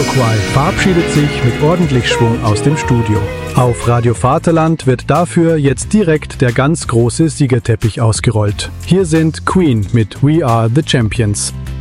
Jamiroquai verabschiedet sich mit ordentlich Schwung aus dem Studio. Auf Radio Vaterland wird dafür jetzt direkt der ganz große Siegerteppich ausgerollt. Hier sind Queen mit We Are the Champions.